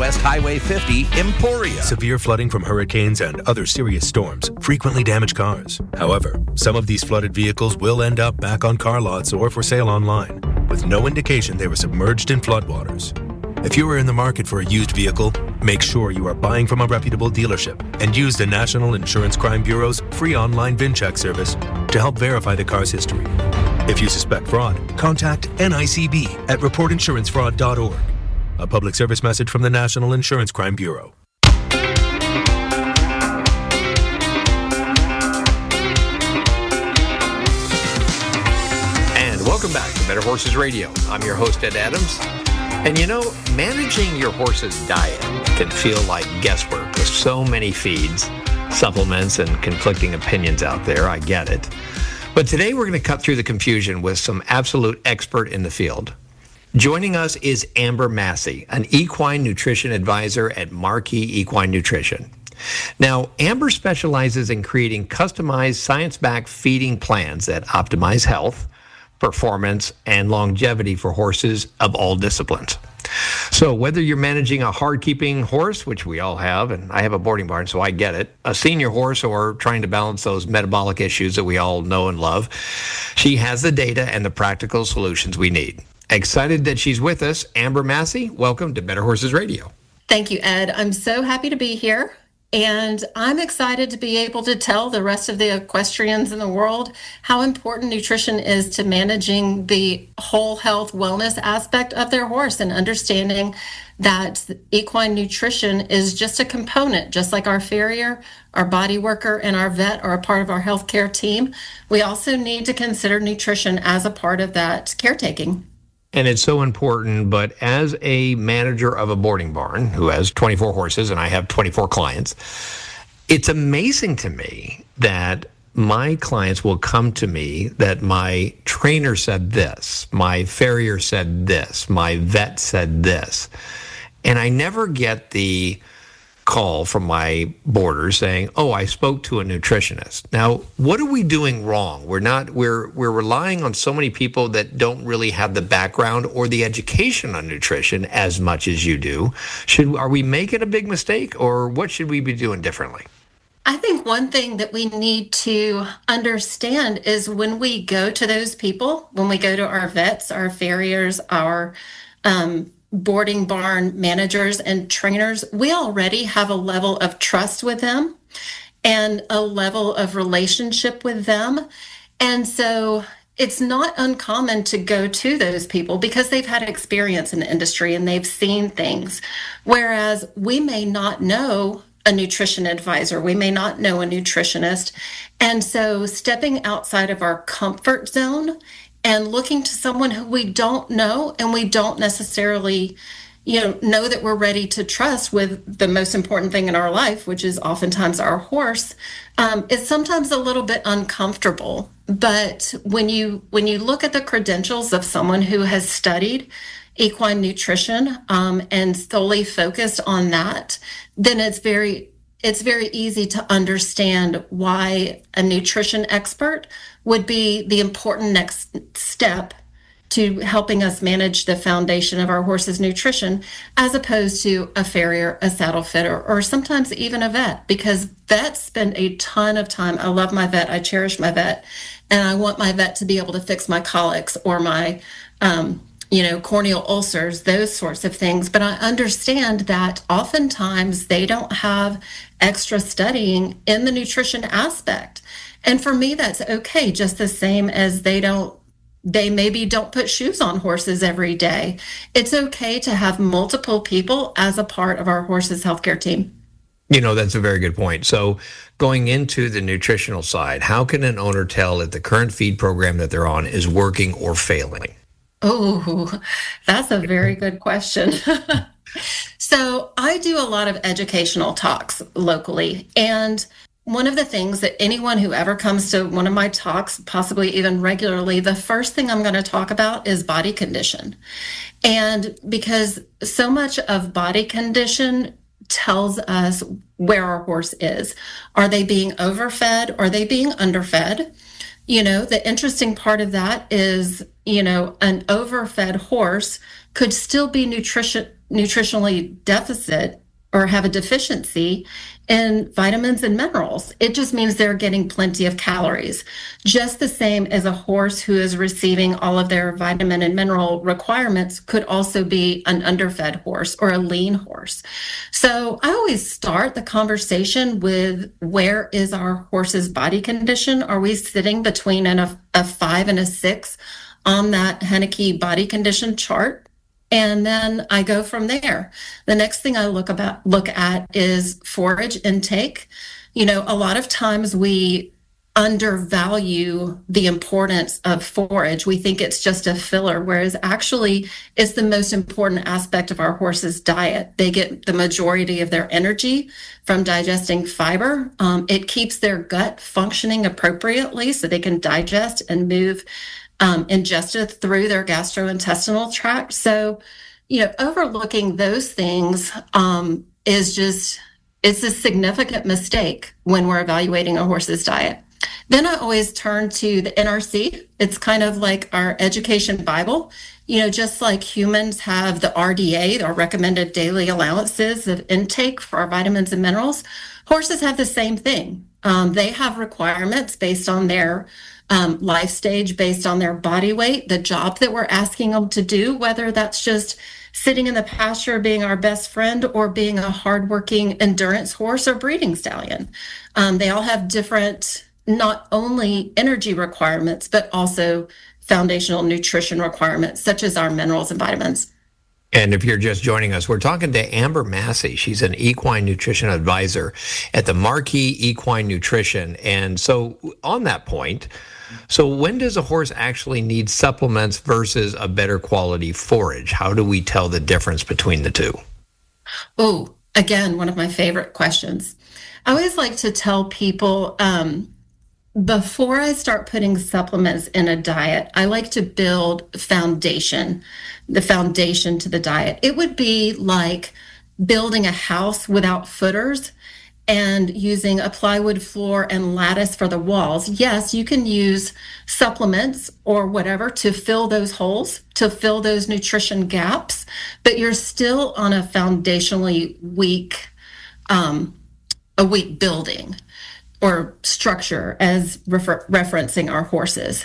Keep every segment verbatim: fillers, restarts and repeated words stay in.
Southwest Highway fifty, Emporia. Severe flooding from hurricanes and other serious storms frequently damage cars. However, some of these flooded vehicles will end up back on car lots or for sale online, with no indication they were submerged in floodwaters. If you are in the market for a used vehicle, make sure you are buying from a reputable dealership and use the National Insurance Crime Bureau's free online VIN check service to help verify the car's history. If you suspect fraud, contact N I C B at report insurance fraud dot org. A public service message from the National Insurance Crime Bureau. And welcome back to Better Horses Radio. I'm your host, Ed Adams. And you know, managing your horse's diet can feel like guesswork with so many feeds, supplements, and conflicting opinions out there. I get it. But today we're going to cut through the confusion with some absolute expert in the field. Joining us is Amber Massey, an equine nutrition advisor at Marquis Equine Nutrition. Now, Amber specializes in creating customized science-backed feeding plans that optimize health, performance, and longevity for horses of all disciplines. So whether you're managing a hard-keeping horse, which we all have, and I have a boarding barn, so I get it, a senior horse, or trying to balance those metabolic issues that we all know and love, she has the data and the practical solutions we need. Excited that she's with us. Amber Massey, welcome to Better Horses Radio. Thank you, Ed. I'm so happy to be here. And I'm excited to be able to tell the rest of the equestrians in the world how important nutrition is to managing the whole health wellness aspect of their horse, and understanding that equine nutrition is just a component, just like our farrier, our body worker, and our vet are a part of our healthcare team. We also need to consider nutrition as a part of that caretaking. And it's so important, but as a manager of a boarding barn who has twenty-four horses, and I have twenty-four clients, it's amazing to me that my clients will come to me that my trainer said this, my farrier said this, my vet said this. And I never get the call from my boarders saying, oh, I spoke to a nutritionist. Now, what are we doing wrong? We're not, we're, we're relying on so many people that don't really have the background or the education on nutrition as much as you do. Should, are we making a big mistake, or what should we be doing differently? I think one thing that we need to understand is when we go to those people, when we go to our vets, our farriers, our um, boarding barn managers and trainers, we already have a level of trust with them and a level of relationship with them. And so it's not uncommon to go to those people because they've had experience in the industry and they've seen things. Whereas we may not know a nutrition advisor, we may not know a nutritionist. And so stepping outside of our comfort zone and looking to someone who we don't know and we don't necessarily, you know, know that we're ready to trust with the most important thing in our life, which is oftentimes our horse, um, is sometimes a little bit uncomfortable. But when you when you look at the credentials of someone who has studied equine nutrition um, and solely focused on that, then it's very it's very easy to understand why a nutrition expert would be the important next step to helping us manage the foundation of our horse's nutrition, as opposed to a farrier, a saddle fitter, or sometimes even a vet, because vets spend a ton of time. I love my vet. I cherish my vet. And I want my vet to be able to fix my colics or my, um, you know, corneal ulcers, those sorts of things. But I understand that oftentimes they don't have extra studying in the nutrition aspect. And for me, that's okay, just the same as they don't, they maybe don't put shoes on horses every day. It's okay to have multiple people as a part of our horse's healthcare team. You know, that's a very good point. So going into the nutritional side, how can an owner tell if the current feed program that they're on is working or failing? Oh, that's a very good question. So I do a lot of educational talks locally. And one of the things that anyone who ever comes to one of my talks, possibly even regularly, the first thing I'm going to talk about is body condition. And because so much of body condition tells us where our horse is. Are they being overfed? Are they being underfed? You know, the interesting part of that is, you know, an overfed horse could still be nutrition nutritionally deficit or have a deficiency in vitamins and minerals. It just means they're getting plenty of calories, just the same as a horse who is receiving all of their vitamin and mineral requirements could also be an underfed horse or a lean horse. So I always start the conversation with, where is our horse's body condition? Are we sitting between an, a, a five and a six on that Henneke body condition chart? And then I go from there. The next thing I look about look at is forage intake. You know, a lot of times we undervalue the importance of forage. We think it's just a filler, whereas actually it's the most important aspect of our horse's diet. They get the majority of their energy from digesting fiber. Um, it keeps their gut functioning appropriately so they can digest and move Um, ingested through their gastrointestinal tract. So, you know, overlooking those things um, is just, it's a significant mistake when we're evaluating a horse's diet. Then I always turn to the N R C. It's kind of like our education Bible. You know, just like humans have the R D A, our recommended daily allowances of intake for our vitamins and minerals, horses have the same thing. Um, they have requirements based on their Um, life stage, based on their body weight, the job that we're asking them to do, whether that's just sitting in the pasture being our best friend or being a hardworking endurance horse or breeding stallion. Um, they all have different, not only energy requirements, but also foundational nutrition requirements, such as our minerals and vitamins. And if you're just joining us, we're talking to Amber Massey. She's an equine nutrition advisor at the Marquis Equine Nutrition. And so on that point, so when does a horse actually need supplements versus a better quality forage? How do we tell the difference between the two? Oh, again, one of my favorite questions. I always like to tell people, um, before I start putting supplements in a diet, I like to build foundation, the foundation to the diet. It would be like building a house without footers and using a plywood floor and lattice for the walls. Yes, you can use supplements or whatever to fill those holes, to fill those nutrition gaps, but you're still on a foundationally weak, um, a weak building or structure, as refer- referencing our horses.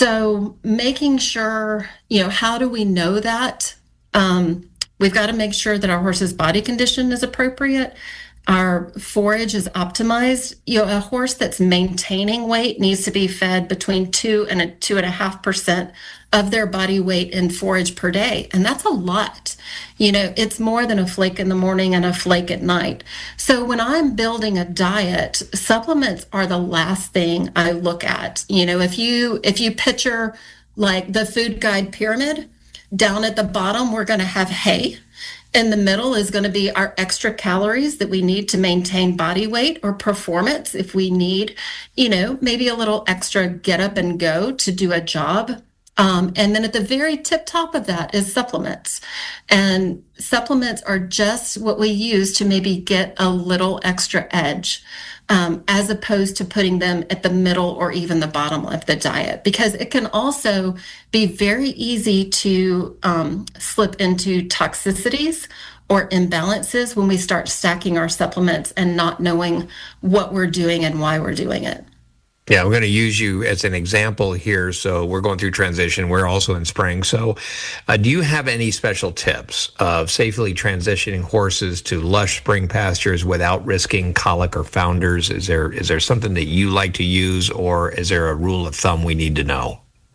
So making sure, you know, how do we know that? Um, we've got to make sure that our horse's body condition is appropriate. Our forage is optimized. You know, a horse that's maintaining weight needs to be fed between two and a two and a half percent of their body weight in forage per day. And that's a lot. You know, it's more than a flake in the morning and a flake at night. So when I'm building a diet, supplements are the last thing I look at. You know, if you if you picture like the food guide pyramid, down at the bottom, we're going to have hay. In the middle is going to be our extra calories that we need to maintain body weight or performance. If we need, you know, maybe a little extra get up and go to do a job. Um, and then at the very tip top of that is supplements. And supplements are just what we use to maybe get a little extra edge, um, as opposed to putting them at the middle or even the bottom of the diet, because it can also be very easy to um, slip into toxicities or imbalances when we start stacking our supplements and not knowing what we're doing and why we're doing it. Yeah, I'm going to use you as an example here. So we're going through transition. We're also in spring. So uh, do you have any special tips of safely transitioning horses to lush spring pastures without risking colic or founders? Is there is there something that you like to use, or is there a rule of thumb we need to know?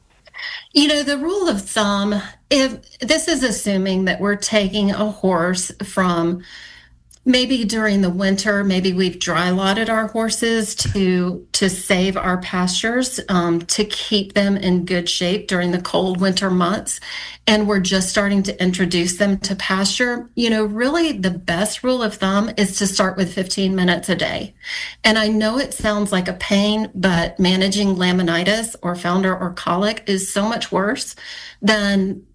You know, the rule of thumb, if this is assuming that we're taking a horse from maybe during the winter, maybe we've dry lotted our horses to to save our pastures, um, to keep them in good shape during the cold winter months, and we're just starting to introduce them to pasture. You know, really the best rule of thumb is to start with fifteen minutes a day. And I know it sounds like a pain, but managing laminitis or founder or colic is so much worse than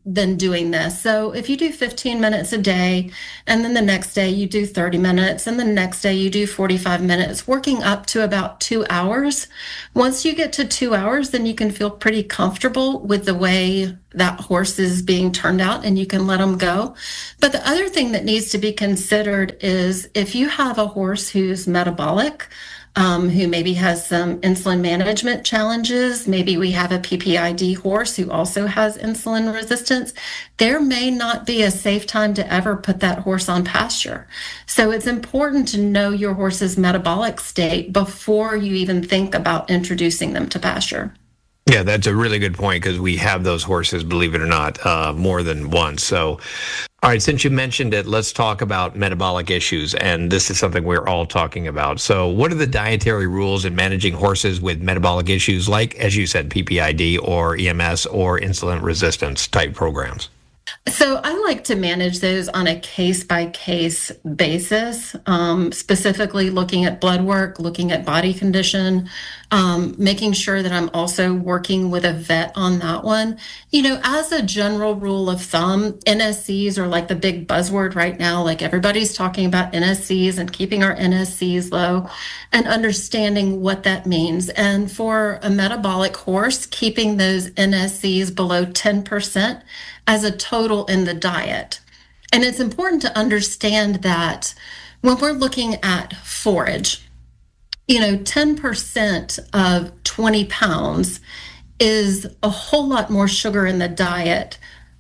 than doing this. So if you do fifteen minutes a day, and then the next day you do thirty minutes, and the next day you do forty-five minutes, working up to about two hours. Once you get to two hours, then you can feel pretty comfortable with the way that horse is being turned out, and you can let them go. But the other thing that needs to be considered is if you have a horse who's metabolic, Um, who maybe has some insulin management challenges. Maybe we have a P P I D horse who also has insulin resistance. There may not be a safe time to ever put that horse on pasture. So it's important to know your horse's metabolic state before you even think about introducing them to pasture. Yeah, that's a really good point, because we have those horses, believe it or not, uh, more than once. So, all right, since you mentioned it, let's talk about metabolic issues. And this is something we're all talking about. So what are the dietary rules in managing horses with metabolic issues like, as you said, P P I D or E M S or insulin resistance type programs? So I like to manage those on a case-by-case basis, um, specifically looking at blood work, looking at body condition, um, making sure that I'm also working with a vet on that one. You know, as a general rule of thumb, N S Cs are like the big buzzword right now. Like everybody's talking about N S Cs and keeping our N S Cs low and understanding what that means. And for a metabolic horse, keeping those N S Cs below ten percent as a total in the diet. And it's important to understand that when we're looking at forage, you know, ten percent of twenty pounds is a whole lot more sugar in the diet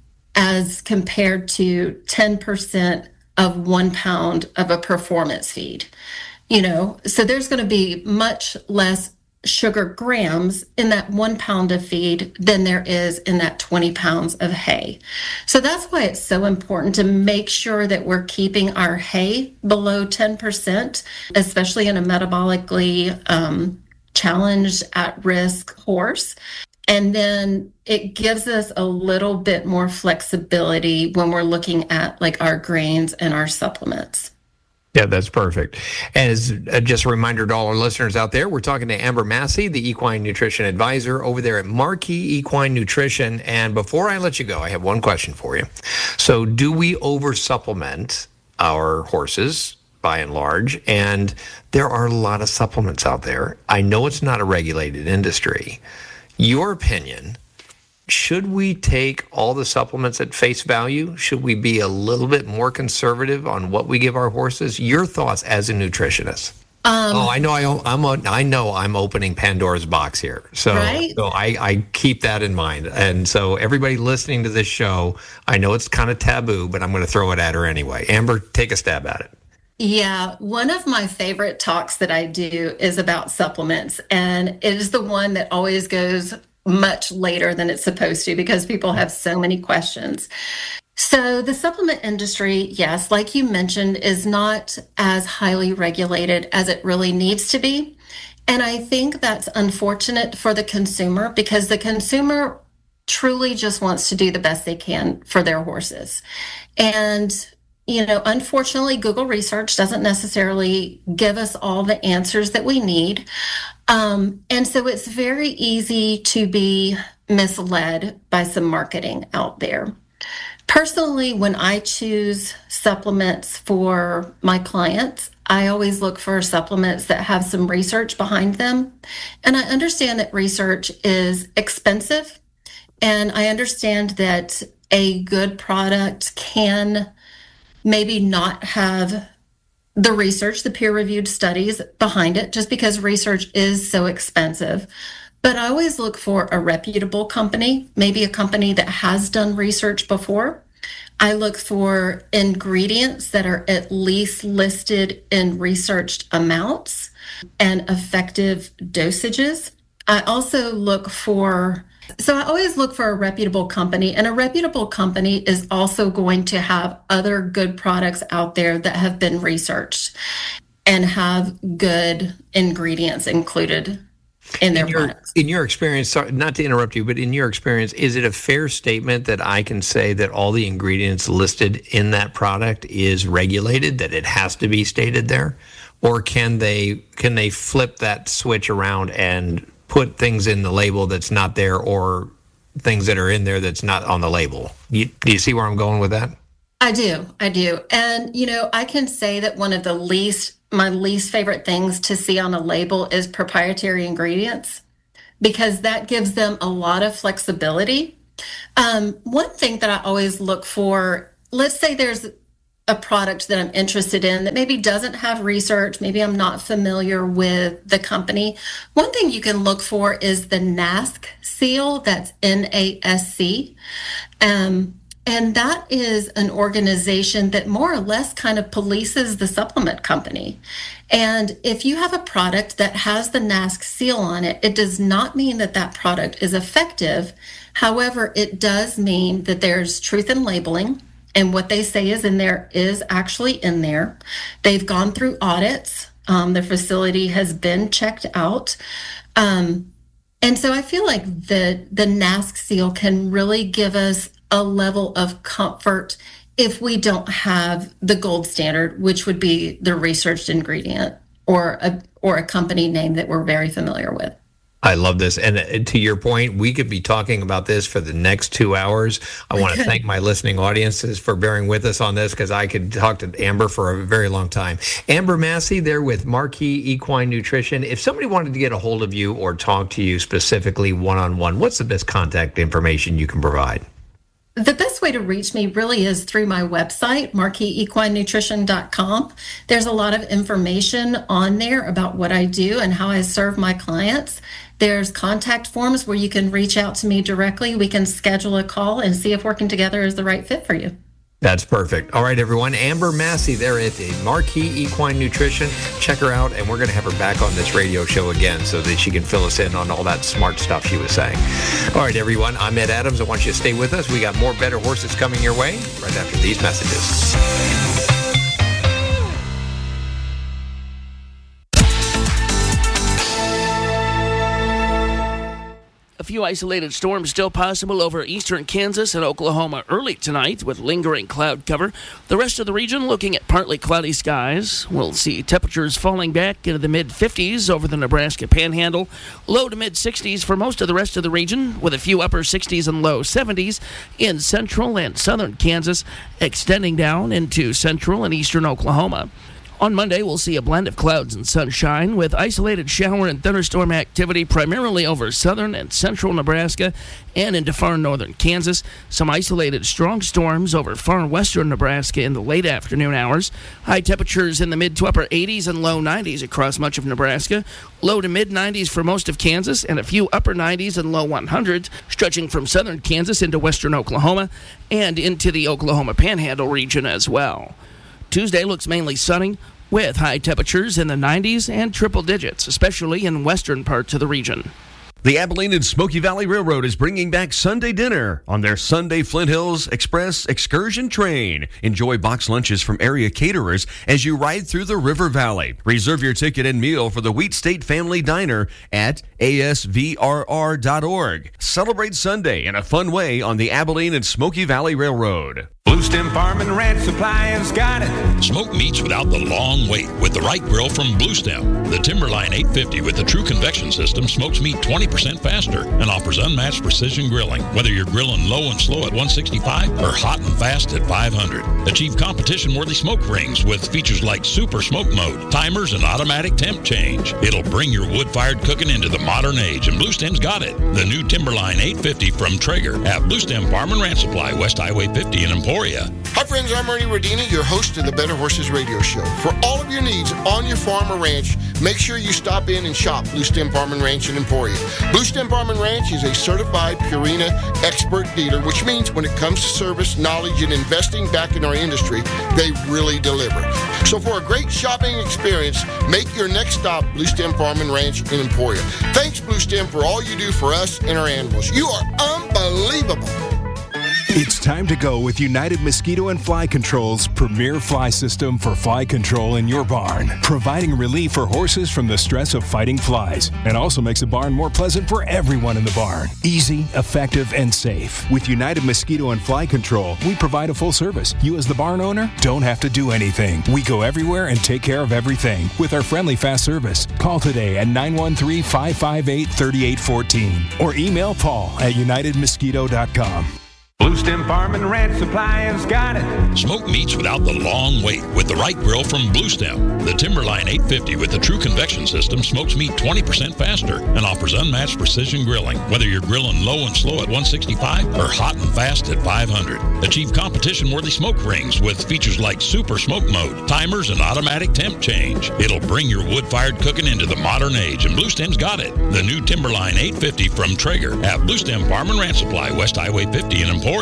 as compared to ten percent of one pound of a performance feed. You know, so there's going to be much less sugar grams in that one pound of feed than there is in that twenty pounds of hay. So that's why it's so important to make sure that we're keeping our hay below ten percent, especially in a metabolically um, challenged, at-risk horse. And then it gives us a little bit more flexibility when we're looking at like our grains and our supplements. Yeah, that's perfect. As uh, just a reminder to all our listeners out there, we're talking to Amber Massey, the Equine Nutrition Advisor over there at Marquis Equine Nutrition. And before I let you go, I have one question for you. So do we over-supplement our horses by and large? And there are a lot of supplements out there. I know it's not a regulated industry. Your opinion, should we take all the supplements at face value? Should we be a little bit more conservative on what we give our horses? Your thoughts as a nutritionist. Um, oh, I know I, I'm a, I know I'm opening Pandora's box here. So, right? so I, I keep that in mind. And so everybody listening to this show, I know it's kind of taboo, but I'm going to throw it at her anyway. Amber, take a stab at it. Yeah, one of my favorite talks that I do is about supplements. And it is the one that always goes much later than it's supposed to because people have so many questions. So the supplement industry, yes, like you mentioned, is not as highly regulated as it really needs to be. And I think that's unfortunate for the consumer because the consumer truly just wants to do the best they can for their horses. And you know, unfortunately, Google research doesn't necessarily give us all the answers that we need. Um, and so it's very easy to be misled by some marketing out there. Personally, when I choose supplements for my clients, I always look for supplements that have some research behind them. And I understand that research is expensive. And I understand that a good product can maybe not have the research, the peer-reviewed studies behind it, just because research is so expensive. But I always look for a reputable company, maybe a company that has done research before. I look for ingredients that are at least listed in researched amounts and effective dosages. I also look for So I always look for a reputable company, and a reputable company is also going to have other good products out there that have been researched and have good ingredients included in their in your, products. In your experience, sorry, not to interrupt you, but in your experience, is it a fair statement that I can say that all the ingredients listed in that product is regulated, that it has to be stated there? Or can they can they flip that switch around and put things in the label that's not there, or things that are in there that's not on the label. You, do you see where I'm going with that? I do. I do. And, you know, I can say that one of the least, my least favorite things to see on a label is proprietary ingredients, because that gives them a lot of flexibility. Um, one thing that I always look for, let's say there's a product that I'm interested in that maybe doesn't have research, maybe I'm not familiar with the company. One thing you can look for is the NASC seal, that's N A S C. Um, and that is an organization that more or less kind of polices the supplement company. And if you have a product that has the NASC seal on it, it does not mean that that product is effective. However, it does mean that there's truth in labeling, and what they say is in there is actually in there. They've gone through audits. Um, the facility has been checked out. Um, and so I feel like the, the NASC seal can really give us a level of comfort if we don't have the gold standard, which would be the researched ingredient or a, or a company name that we're very familiar with. I love this. And to your point, we could be talking about this for the next two hours. I want to thank my listening audiences for bearing with us on this, because I could talk to Amber for a very long time. Amber Massey there with Marquis Equine Nutrition. If somebody wanted to get a hold of you or talk to you specifically one-on-one, what's the best contact information you can provide? The best way to reach me really is through my website, marquis equine nutrition dot com. There's a lot of information on there about what I do and how I serve my clients. There's contact forms where you can reach out to me directly. We can schedule a call and see if working together is the right fit for you. That's perfect. All right, everyone. Amber Massey there at the Marquis Equine Nutrition. Check her out, and we're going to have her back on this radio show again so that she can fill us in on all that smart stuff she was saying. All right, everyone. I'm Ed Adams. I want you to stay with us. We got more Better Horses coming your way right after these messages. A few isolated storms still possible over eastern Kansas and Oklahoma early tonight with lingering cloud cover. The rest of the region looking at partly cloudy skies. We'll see temperatures falling back into the mid-fifties over the Nebraska Panhandle. Low to mid-sixties for most of the rest of the region, with a few upper sixties and low seventies in central and southern Kansas, extending down into central and eastern Oklahoma. On Monday, we'll see a blend of clouds and sunshine with isolated shower and thunderstorm activity primarily over southern and central Nebraska and into far northern Kansas. Some isolated strong storms over far western Nebraska in the late afternoon hours. High temperatures in the mid to upper eighties and low nineties across much of Nebraska. Low to mid nineties for most of Kansas and a few upper nineties and low hundreds stretching from southern Kansas into western Oklahoma and into the Oklahoma Panhandle region as well. Tuesday looks mainly sunny with high temperatures in the nineties and triple digits, especially in western parts of the region. The Abilene and Smoky Valley Railroad is bringing back Sunday dinner on their Sunday Flint Hills Express excursion train. Enjoy box lunches from area caterers as you ride through the River Valley. Reserve your ticket and meal for the Wheat State Family Diner at A S V R R dot org. Celebrate Sunday in a fun way on the Abilene and Smoky Valley Railroad. Blue Stem Farm and Ranch Supply has got it. Smoke meats without the long wait with the right grill from Blue Stem. The Timberline eight fifty with the true convection system smokes meat twenty percent faster and offers unmatched precision grilling. Whether you're grilling low and slow at one sixty-five or hot and fast at five hundred. Achieve competition-worthy smoke rings with features like Super Smoke Mode, timers, and automatic temp change. It'll bring your wood-fired cooking into the modern age, and Blue Stem's got it. The new Timberline eight fifty from Traeger at Blue Stem Farm and Ranch Supply, West Highway fifty in Emporia. Hi friends, I'm Ernie Rodini, your host of the Better Horses Radio Show. For all of your needs on your farm or ranch, make sure you stop in and shop Blue Stem Farm and Ranch in Emporia. Blue Stem Farm and Ranch is a certified Purina expert dealer, which means when it comes to service, knowledge, and investing back in our industry, they really deliver. So for a great shopping experience, make your next stop Blue Stem Farm and Ranch in Emporia. Thanks, Blue Stem, for all you do for us and our animals. You are unbelievable. It's time to go with United Mosquito and Fly Control's premier fly system for fly control in your barn, providing relief for horses from the stress of fighting flies, and also makes the barn more pleasant for everyone in the barn. Easy, effective, and safe. With United Mosquito and Fly Control, we provide a full service. You as the barn owner don't have to do anything. We go everywhere and take care of everything with our friendly fast service. Call today at nine one three, five five eight, three eight one four or email Paul at united mosquito dot com. Blue Stem Farm and Ranch Supply has got it. Smoke meats without the long wait with the right grill from Blue Stem. The Timberline eight fifty with the true convection system smokes meat twenty percent faster and offers unmatched precision grilling. Whether you're grilling low and slow at one sixty-five or hot and fast at five hundred. Achieve competition-worthy smoke rings with features like Super Smoke Mode, timers, and automatic temp change. It'll bring your wood-fired cooking into the modern age, and Blue Stem's got it. The new Timberline eight fifty from Traeger at Blue Stem Farm and Ranch Supply, West Highway fifty in Emporia.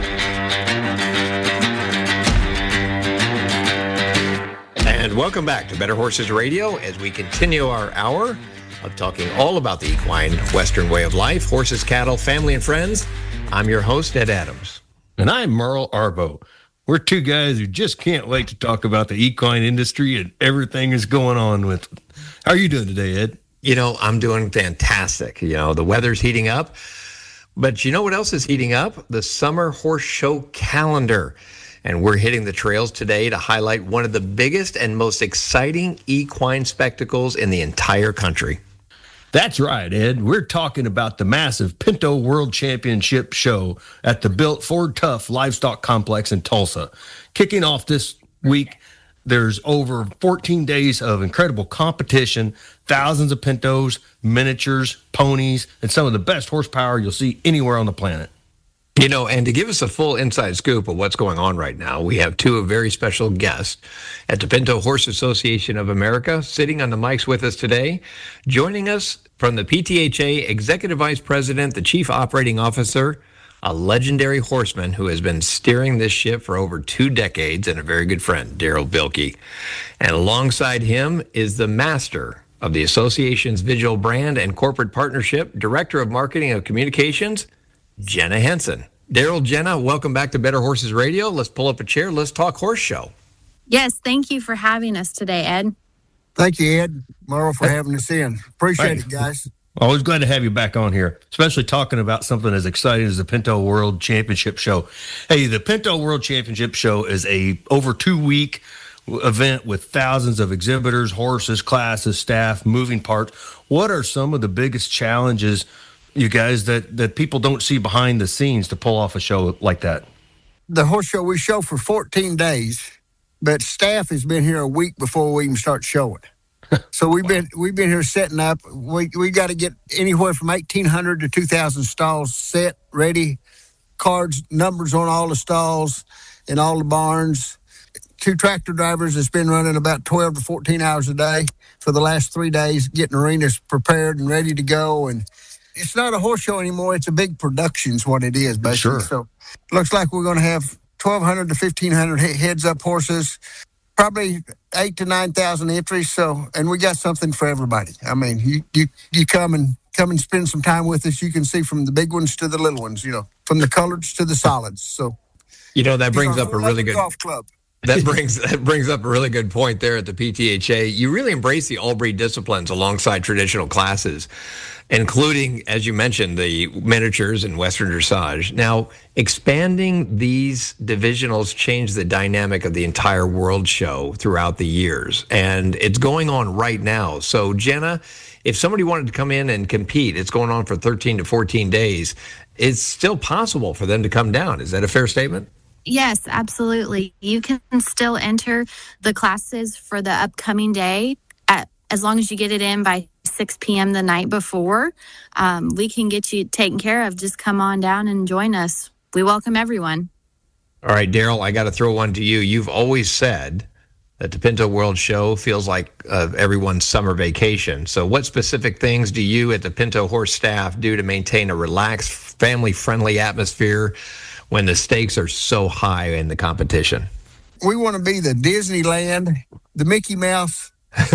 And welcome back to Better Horses Radio as we continue our hour of talking all about the equine Western way of life, horses, cattle, family, and friends. I'm your host, Ed Adams. And I'm Merle Arbo. We're two guys who just can't wait to talk about the equine industry and everything that's going on with it. How are you doing today, Ed? You know, I'm doing fantastic. You know, the weather's heating up. But you know what else is heating up? The Summer Horse Show calendar. And we're hitting the trails today to highlight one of the biggest and most exciting equine spectacles in the entire country. That's right, Ed. We're talking about the massive Pinto World Championship show at the Built Ford Tough Livestock Complex in Tulsa. Kicking off this week, there's over fourteen days of incredible competition, thousands of pintos, miniatures, ponies, and some of the best horsepower you'll see anywhere on the planet. You know, and to give us a full inside scoop of what's going on right now, we have two very special guests at the Pinto Horse Association of America sitting on the mics with us today. Joining us from the P T H A Executive Vice President, the Chief Operating Officer, a legendary horseman who has been steering this ship for over two decades and a very good friend, Daryl Bilkey. And alongside him is the master of the association's visual brand and corporate partnership, Director of Marketing and Communications, Jenna Henson. Daryl, Jenna, welcome back to Better Horses Radio. Let's pull up a chair. Let's talk horse show. Yes, thank you for having us today, Ed. Thank you, Ed, Merle, for having us in. Appreciate it, guys. Always glad to have you back on here, especially talking about something as exciting as the Pinto World Championship Show. Hey, the Pinto World Championship Show is a over two-week event with thousands of exhibitors, horses, classes, staff, moving parts. What are some of the biggest challenges, you guys, that, that people don't see behind the scenes to pull off a show like that? The horse show, we show for fourteen days, but staff has been here a week before we even start showing. So we've been we've been here setting up. We we got to get anywhere from eighteen hundred to two thousand stalls set, ready, cards, numbers on all the stalls and all the barns. Two tractor drivers that's been running about twelve to fourteen hours a day for the last three days, getting arenas prepared and ready to go. And it's not a horse show anymore. It's a big production is what it is, basically. Sure. So looks like we're going to have twelve hundred to fifteen hundred heads up horses, probably eight to nine thousand entries. So, and we got something for everybody. I mean, you, you, you come and come and spend some time with us. You can see from the big ones to the little ones, you know, from the coloreds to the solids. So, you know, that brings up a really good golf club. That brings that brings up a really good point there at the P T H A. You really embrace the all-breed disciplines alongside traditional classes, including, as you mentioned, the miniatures and Western dressage. Now, expanding these divisionals changed the dynamic of the entire world show throughout the years, and it's going on right now. So, Jenna, if somebody wanted to come in and compete, it's going on for thirteen to fourteen days. It's still possible for them to come down. Is that a fair statement? Yes, absolutely. You can still enter the classes for the upcoming day at, as long as you get it in by six p.m. the night before. Um, we can get you taken care of. Just come on down and join us. We welcome everyone. All right, Daryl, I got to throw one to you. You've always said that the Pinto World Show feels like uh, everyone's summer vacation. So what specific things do you at the Pinto Horse staff do to maintain a relaxed, family-friendly atmosphere when the stakes are so high in the competition? We want to be the Disneyland, the Mickey Mouse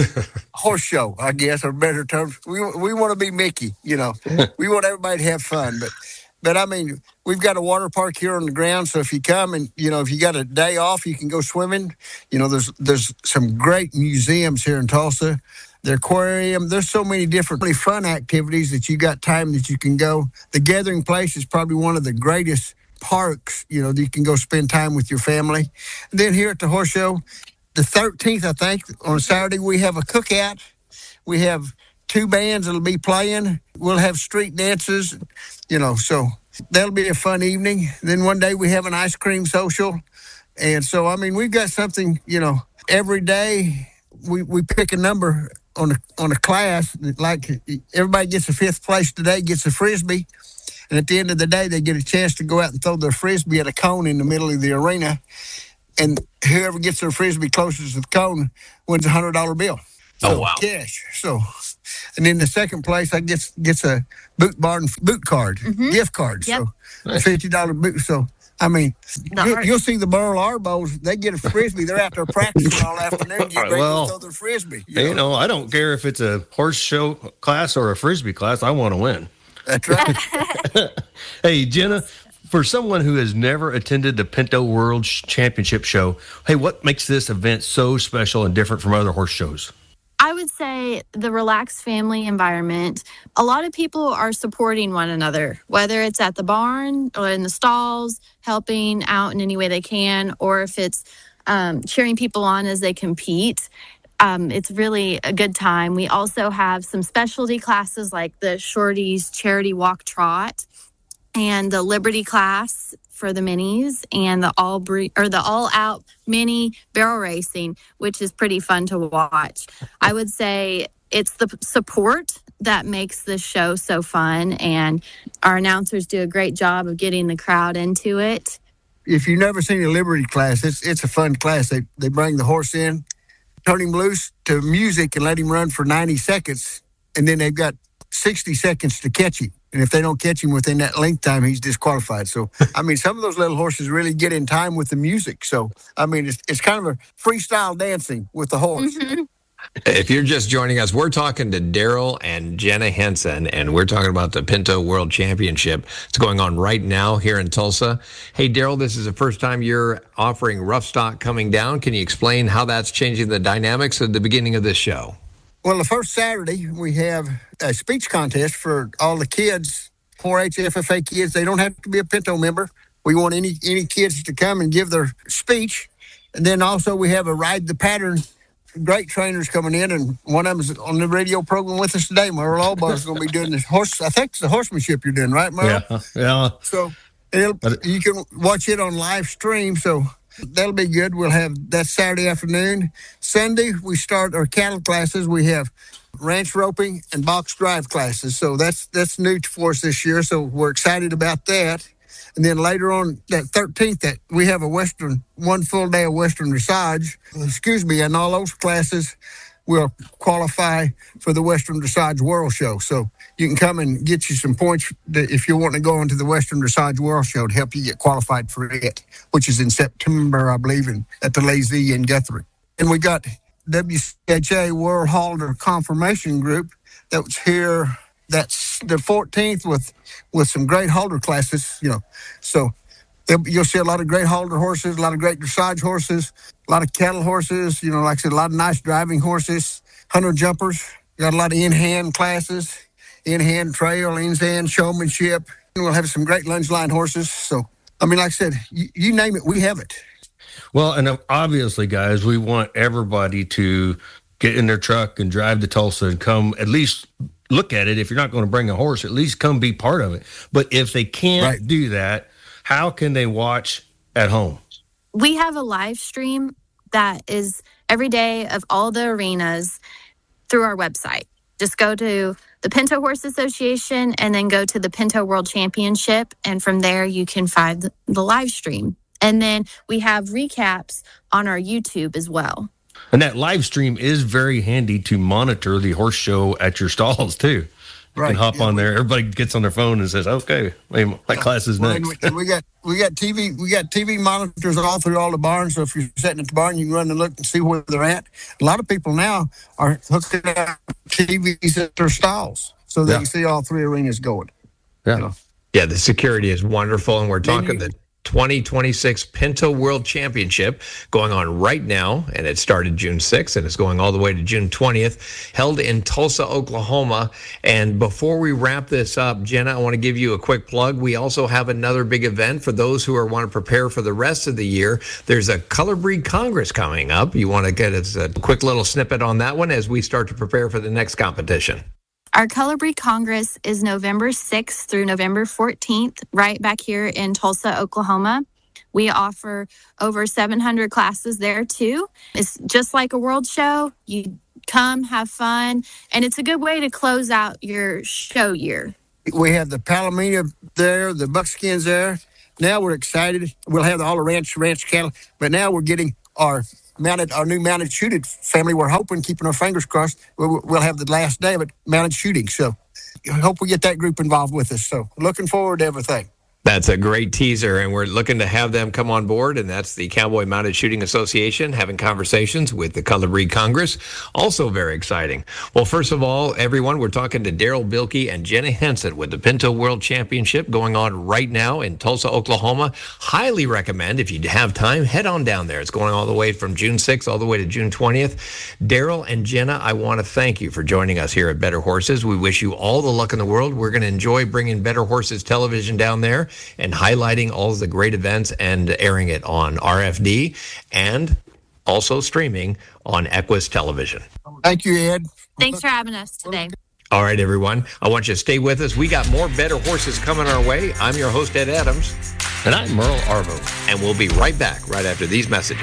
horse show, I guess, or better terms. We we want to be Mickey, you know. We want everybody to have fun, but But I mean, we've got a water park here on the ground. So if you come and, you know, if you got a day off, you can go swimming. You know, there's there's some great museums here in Tulsa. The aquarium, there's so many different really fun activities that you got time that you can go. The Gathering Place is probably one of the greatest parks, you know, that you can go spend time with your family. And then here at the horse show, the thirteenth, I think, on Saturday, we have a cookout. We have two bands that'll be playing. We'll have street dances, you know, so that'll be a fun evening. Then one day we have an ice cream social. And so, I mean, we've got something, you know, every day we, we pick a number on a, on a class. Like everybody gets a fifth place today, gets a Frisbee. And at the end of the day, they get a chance to go out and throw their Frisbee at a cone in the middle of the arena. And whoever gets their Frisbee closest to the cone wins a one hundred dollar bill. So, oh, wow. Cash. So, and then the second place, I gets gets a boot barn boot card, mm-hmm. gift card. Yep. So, a fifty dollar boot. So, I mean, you, you'll see the Burl Arbos. They get a Frisbee. They're out there practicing all afternoon. Get ready well, to throw their Frisbee. You, you know? know, I don't care if it's a horse show class or a Frisbee class. I want to win. That's right. Hey, Jenna, for someone who has never attended the Pinto World Championship show, hey, what makes this event so special and different from other horse shows? I would say the relaxed family environment. A lot of people are supporting one another, whether it's at the barn or in the stalls, helping out in any way they can, or if it's um, cheering people on as they compete. Um, it's really a good time. We also have some specialty classes like the Shorties Charity Walk Trot and the Liberty class for the minis, and the all bre- or the all out mini barrel racing, which is pretty fun to watch. I would say it's the support that makes this show so fun, and our announcers do a great job of getting the crowd into it. If you've never seen a Liberty class, it's it's a fun class. They they bring the horse in, turn him loose to music, and let him run for ninety seconds, and then they've got sixty seconds to catch him. And if they don't catch him within that length time, he's disqualified. So, I mean, some of those little horses really get in time with the music. So, I mean, it's it's kind of a freestyle dancing with the horse. Mm-hmm. If you're just joining us, we're talking to Daryl and Jenna Henson, and we're talking about the Pinto World Championship. It's going on right now here in Tulsa. Hey, Daryl, this is the first time you're offering rough stock coming down. Can you explain how that's changing the dynamics at the beginning of this show? Well, the first Saturday, we have a speech contest for all the kids, four H F F A kids. They don't have to be a Pinto member. We want any any kids to come and give their speech. And then also we have a Ride the Pattern. Great trainers coming in, and one of them is on the radio program with us today. Merle Albaugh is going to be doing this horse. I think it's the horsemanship you're doing, right, Merle? Yeah, yeah. So it'll, you can watch it on live stream, so that'll be good. We'll have that Saturday afternoon. Sunday, we start our cattle classes. We have ranch roping and box drive classes. So that's that's new for us this year, so we're excited about that. And then later on, that thirteenth, that we have a Western, one full day of Western dressage. Excuse me, and all those classes will qualify for the Western Dressage World Show. So you can come and get you some points if you want to go into the Western Dressage World Show to help you get qualified for it, which is in September, I believe, in, at the Lazy in Guthrie. And we got W C H A World Halter Confirmation Group that was here. That's the fourteenth with with some great halter classes, you know. So you'll see a lot of great halter horses, a lot of great dressage horses, a lot of cattle horses, you know, like I said, a lot of nice driving horses, hunter jumpers. Got a lot of in-hand classes, in-hand trail, in-hand showmanship. And we'll have some great lunge line horses. So, I mean, like I said, you, you name it, we have it. Well, and obviously, guys, we want everybody to get in their truck and drive to Tulsa and come at least look at it. If you're not going to bring a horse, at least come be part of it. But if they can't right. do that, how can they watch at home? We have a live stream that is every day of all the arenas through our website. Just go to the Pinto Horse Association and then go to the Pinto World Championship. And from there, you can find the, the live stream. And then we have recaps on our YouTube as well. And that live stream is very handy to monitor the horse show at your stalls, too. You right. can hop yeah. on there. Everybody gets on their phone and says, okay, my yeah. class is well, next. And we, and we got we got T V we got T V monitors all through all the barns. So if you're sitting at the barn, you can run and look and see where they're at. A lot of people now are hooking up T Vs at their stalls so they yeah. can see all three arenas going. Yeah. You know? Yeah, the security is wonderful, and we're talking you, the twenty twenty-six Pinto World Championship going on right now, and it started June sixth and it's going all the way to June twentieth, held in Tulsa, Oklahoma. And before we wrap this up, Jenna, I want to give you a quick plug. We also have another big event for those who are want to prepare for the rest of the year. There's a Color Breed Congress coming up. You want to get us a quick little snippet on that one as we start to prepare for the next competition. Our Color Breed Congress is November sixth through November fourteenth, right back here in Tulsa, Oklahoma. We offer over seven hundred classes there, too. It's just like a world show. You come, have fun, and it's a good way to close out your show year. We have the Palomino there, the buckskins there. Now we're excited. We'll have all the ranch, ranch cattle, but now we're getting our mounted, our new mounted shooting family. We're hoping, keeping our fingers crossed, we'll, we'll have the last day of it, mounted shooting. So I hope we get that group involved with us. So looking forward to everything. That's a great teaser, and we're looking to have them come on board, and that's the Cowboy Mounted Shooting Association having conversations with the Color Breed Congress. Also very exciting. Well, first of all, everyone, we're talking to Daryl Bilkey and Jenna Henson with the Pinto World Championship going on right now in Tulsa, Oklahoma. Highly recommend, if you have time, head on down there. It's going all the way from June sixth all the way to June twentieth. Daryl and Jenna, I want to thank you for joining us here at Better Horses. We wish you all the luck in the world. We're going to enjoy bringing Better Horses television down there and highlighting all of the great events and airing it on R F D and also streaming on Equus Television. Thank you, Ed. Thanks for having us today. All right, everyone. I want you to stay with us. We got more Better Horses coming our way. I'm your host, Ed Adams. And I'm Merle Arvo. And we'll be right back right after these messages.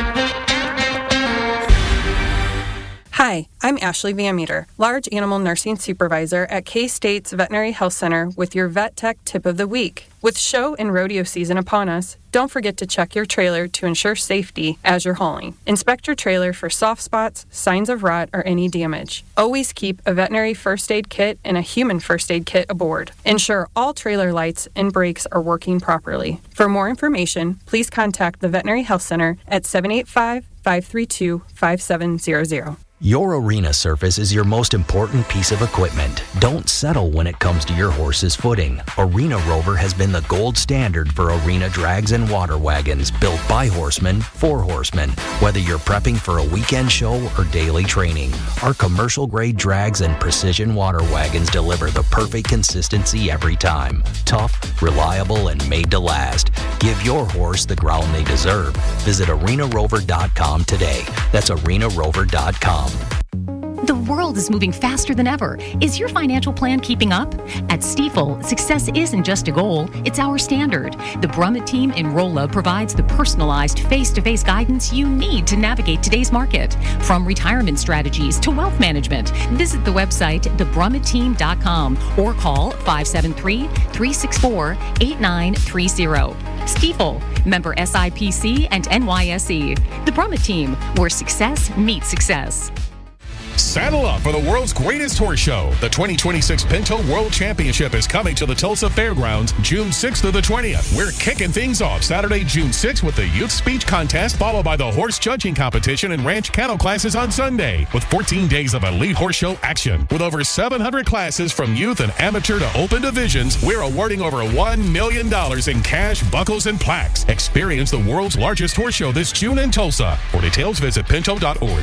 Hi, I'm Ashley Van Meter, Large Animal Nursing Supervisor at K-State's Veterinary Health Center with your Vet Tech Tip of the Week. With show and rodeo season upon us, don't forget to check your trailer to ensure safety as you're hauling. Inspect your trailer for soft spots, signs of rot, or any damage. Always keep a veterinary first aid kit and a human first aid kit aboard. Ensure all trailer lights and brakes are working properly. For more information, please contact the Veterinary Health Center at seven eight five, five three two, five seven zero zero. Your arena surface is your most important piece of equipment. Don't settle when it comes to your horse's footing. Arena Rover has been the gold standard for arena drags and water wagons built by horsemen for horsemen, whether you're prepping for a weekend show or daily training. Our commercial-grade drags and precision water wagons deliver the perfect consistency every time. Tough, reliable, and made to last. Give your horse the ground they deserve. Visit arena rover dot com today. That's arena rover dot com. The world is moving faster than ever. Is your financial plan keeping up? At Stifel, success isn't just a goal, it's our standard. The Brummett team in Rolla provides the personalized face-to-face guidance you need to navigate today's market. From retirement strategies to wealth management, visit the website the brummett team dot com or call five seven three, three six four, eight nine three zero. Stifel, member S I P C and N Y S E. The Brummett team, where success meets success. Saddle up for the world's greatest horse show. The twenty twenty-six Pinto World Championship is coming to the Tulsa Fairgrounds June sixth through the twentieth. We're kicking things off Saturday, June sixth with the youth speech contest, followed by the horse judging competition and ranch cattle classes on Sunday, with fourteen days of elite horse show action. With over seven hundred classes from youth and amateur to open divisions, we're awarding over one million dollars in cash, buckles, and plaques. Experience the world's largest horse show this June in Tulsa. For details, visit pinto dot org.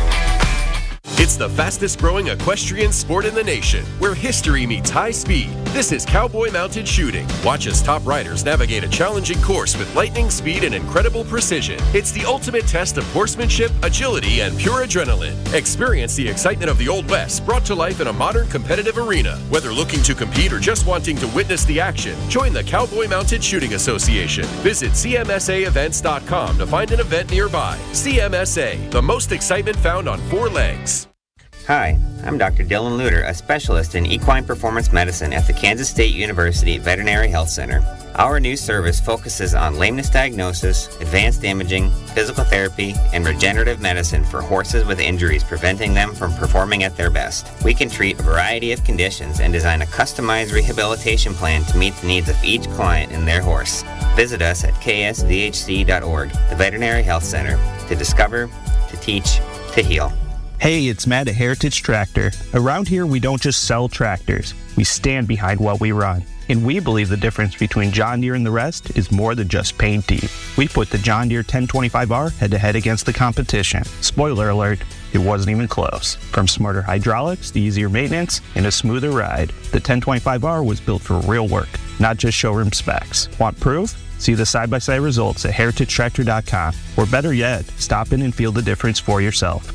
It's the fastest growing equestrian sport in the nation, where history meets high speed. This is Cowboy Mounted Shooting. Watch as top riders navigate a challenging course with lightning speed and incredible precision. It's the ultimate test of horsemanship, agility, and pure adrenaline. Experience the excitement of the Old West brought to life in a modern competitive arena. Whether looking to compete or just wanting to witness the action, join the Cowboy Mounted Shooting Association. Visit C M S A events dot com to find an event nearby. C M S A, the most excitement found on four legs. Hi, I'm Doctor Dylan Luter, a specialist in equine performance medicine at the Kansas State University Veterinary Health Center. Our new service focuses on lameness diagnosis, advanced imaging, physical therapy, and regenerative medicine for horses with injuries preventing them from performing at their best. We can treat a variety of conditions and design a customized rehabilitation plan to meet the needs of each client and their horse. Visit us at K S V H C dot org, the Veterinary Health Center, to discover, to teach, to heal. Hey, it's Matt at Heritage Tractor. Around here, we don't just sell tractors. We stand behind what we run. And we believe the difference between John Deere and the rest is more than just paint deep. We put the John Deere ten twenty-five R head-to-head against the competition. Spoiler alert, it wasn't even close. From smarter hydraulics to easier maintenance and a smoother ride, the ten twenty-five R was built for real work, not just showroom specs. Want proof? See the side-by-side results at heritage tractor dot com. Or better yet, stop in and feel the difference for yourself.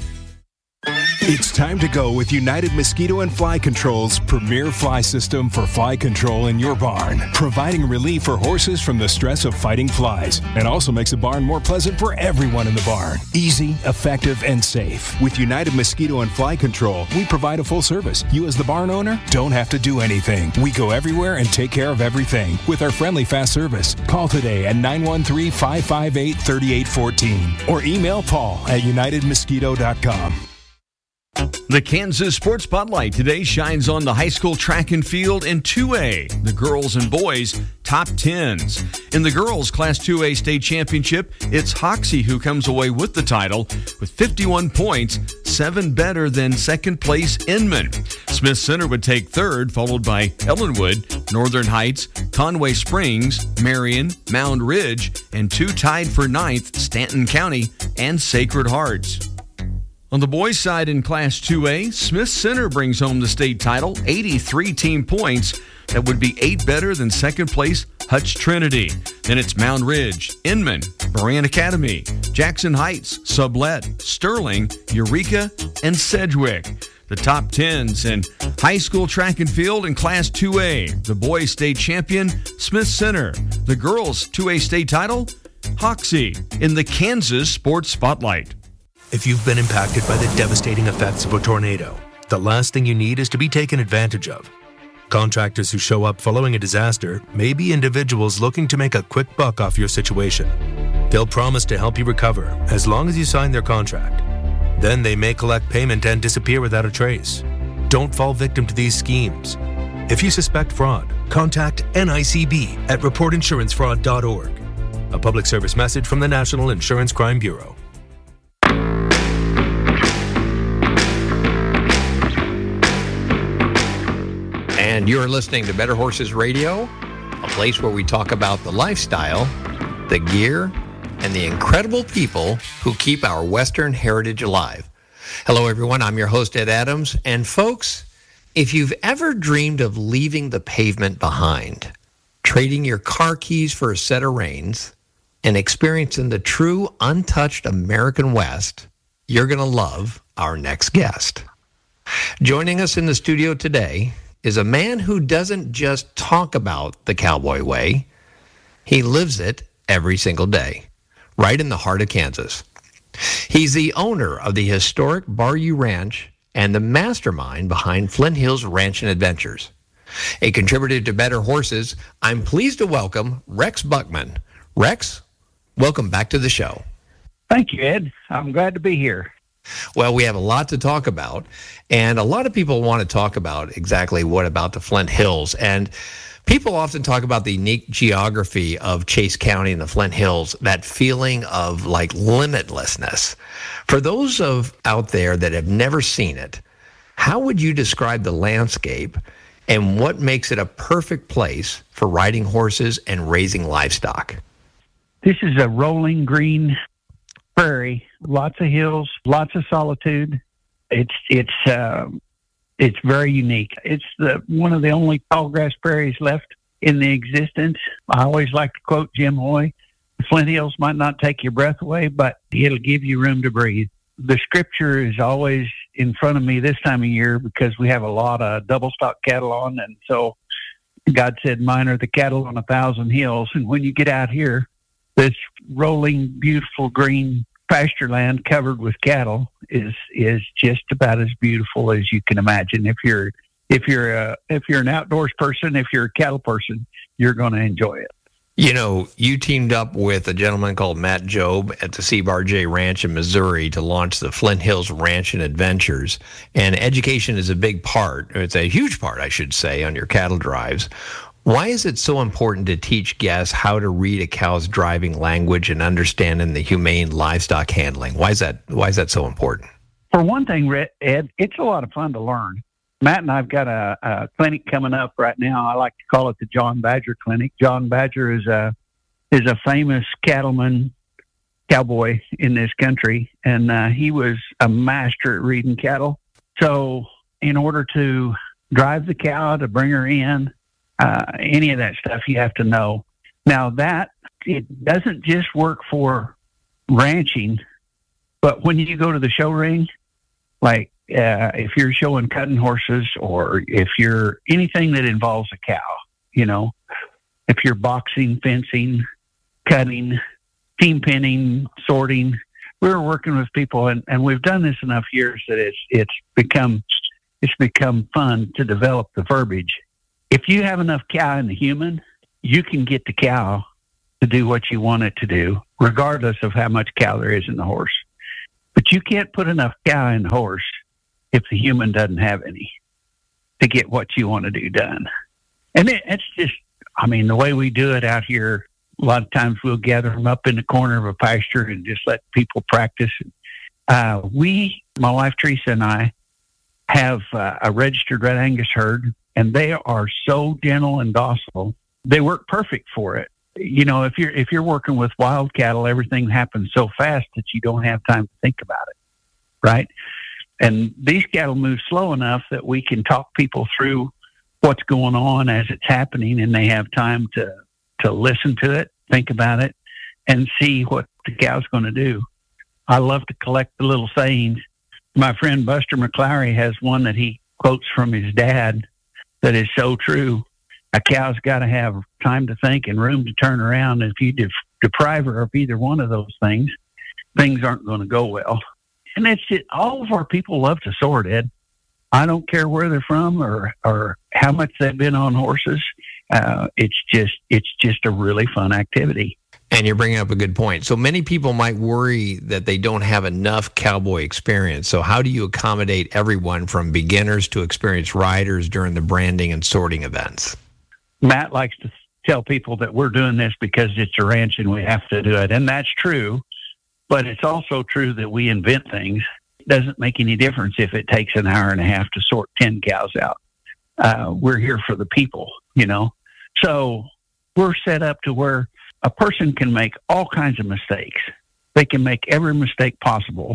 It's time to go with United Mosquito and Fly Control's premier fly system for fly control in your barn, providing relief for horses from the stress of fighting flies, and also makes the barn more pleasant for everyone in the barn. Easy, effective, and safe. With United Mosquito and Fly Control, we provide a full service. You as the barn owner don't have to do anything. We go everywhere and take care of everything with our friendly fast service. Call today at nine one three, five five eight, three eight one four or email Paul at united mosquito dot com. The Kansas Sports Spotlight today shines on the high school track and field in two A, the girls and boys top tens. In the girls Class two A state championship, it's Hoxie who comes away with the title with fifty-one points, seven better than second place Inman. Smith Center would take third, followed by Ellenwood, Northern Heights, Conway Springs, Marion, Mound Ridge, and two tied for ninth, Stanton County and Sacred Hearts. On the boys' side in Class two A, Smith Center brings home the state title, eighty-three team points. That would be eight better than second place Hutch Trinity. Then it's Mound Ridge, Inman, Moran Academy, Jackson Heights, Sublette, Sterling, Eureka, and Sedgwick. The top tens in high school track and field in Class two A. The boys' state champion, Smith Center. The girls' two A state title, Hoxie, in the Kansas Sports Spotlight. If you've been impacted by the devastating effects of a tornado, the last thing you need is to be taken advantage of. Contractors who show up following a disaster may be individuals looking to make a quick buck off your situation. They'll promise to help you recover as long as you sign their contract. Then they may collect payment and disappear without a trace. Don't fall victim to these schemes. If you suspect fraud, contact N I C B at report insurance fraud dot org. A public service message from the National Insurance Crime Bureau. And you're listening to Better Horses Radio, a place where we talk about the lifestyle, the gear, and the incredible people who keep our Western heritage alive. Hello, everyone. I'm your host, Ed Adams. And folks, if you've ever dreamed of leaving the pavement behind, trading your car keys for a set of reins, and experiencing the true untouched American West, you're going to love our next guest. Joining us in the studio today is a man who doesn't just talk about the cowboy way. He lives it every single day, right in the heart of Kansas. He's the owner of the historic Bayou Ranch and the mastermind behind Flint Hills Ranch and Adventures. A contributor to Better Horses, I'm pleased to welcome Rex Buckman. Rex, welcome back to the show. Thank you, Ed. I'm glad to be here. Well, we have a lot to talk about, and a lot of people want to talk about exactly what about the Flint Hills. And people often talk about the unique geography of Chase County and the Flint Hills, that feeling of like limitlessness. For those of out there that have never seen it, how would you describe the landscape and what makes it a perfect place for riding horses and raising livestock? This is a rolling green prairie, lots of hills, lots of solitude. It's it's uh, it's very unique. It's the one of the only tall grass prairies left in the existence. I always like to quote Jim Hoy: "The Flint Hills might not take your breath away, but it'll give you room to breathe." The scripture is always in front of me this time of year because we have a lot of double stock cattle on, and so God said, "Mine are the cattle on a thousand hills." And when you get out here, this rolling, beautiful green pasture land covered with cattle is is just about as beautiful as you can imagine. If you're if you're a, if you're an outdoors person, if you're a cattle person, you're going to enjoy it. You know, you teamed up with a gentleman called Matt Job at the C Bar J Ranch in Missouri to launch the Flint Hills Ranch and Adventures. And education is a big part. It's a huge part, I should say, on your cattle drives. Why is it so important to teach guests how to read a cow's driving language and understanding the humane livestock handling? Why is that? Why is that so important? For one thing, Ed, it's a lot of fun to learn. Matt and I've got a, a clinic coming up right now. I like to call it the John Badger Clinic. John Badger is a is a famous cattleman, cowboy in this country, and uh, he was a master at reading cattle. So in order to drive the cow, to bring her in, uh, any of that stuff you have to know. Now that, it doesn't just work for ranching, but when you go to the show ring, like uh, if you're showing cutting horses, or if you're anything that involves a cow, you know, if you're boxing, fencing, cutting, team pinning, sorting, we're working with people, and, and we've done this enough years that it's it's become it's become fun to develop the verbiage. If you have enough cow in the human, you can get the cow to do what you want it to do, regardless of how much cow there is in the horse. But you can't put enough cow in the horse if the human doesn't have any to get what you want to do done. And it, it's just, I mean, the way we do it out here, a lot of times we'll gather them up in the corner of a pasture and just let people practice. Uh, we, my wife Teresa and I, have uh, a registered Red Angus herd, and they are so gentle and docile. They work perfect for it. You know, if you're if you're working with wild cattle, everything happens so fast that you don't have time to think about it, right? And these cattle move slow enough that we can talk people through what's going on as it's happening, and they have time to to listen to it, think about it, and see what the cow's going to do. I love to collect the little sayings. My friend Buster McClary has one that he quotes from his dad that is so true. A cow's got to have time to think and room to turn around. And if you de- deprive her of either one of those things, things aren't going to go well. And that's it. All of our people love to sort, Ed. I don't care where they're from or, or how much they've been on horses. Uh, it's just it's just a really fun activity. And you're bringing up a good point. So many people might worry that they don't have enough cowboy experience. So how do you accommodate everyone from beginners to experienced riders during the branding and sorting events? Matt likes to tell people that we're doing this because it's a ranch and we have to do it. And that's true. But it's also true that we invent things. It doesn't make any difference if it takes an hour and a half to sort ten cows out. Uh, we're here for the people, you know. So we're set up to where a person can make all kinds of mistakes. They can make every mistake possible